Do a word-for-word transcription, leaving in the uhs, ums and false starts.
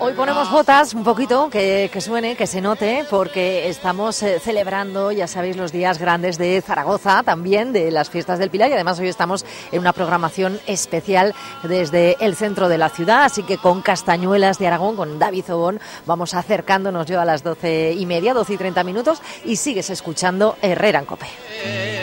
Hoy ponemos botas un poquito, que, que suene, que se note, porque estamos eh, celebrando, ya sabéis, los días grandes de Zaragoza, también de las fiestas del Pilar, y además hoy estamos en una programación especial desde el centro de la ciudad, así que con Castañuelas de Aragón, con David Zobón, vamos acercándonos yo a las doce y media, doce y treinta minutos, y sigues escuchando Herrera en COPE.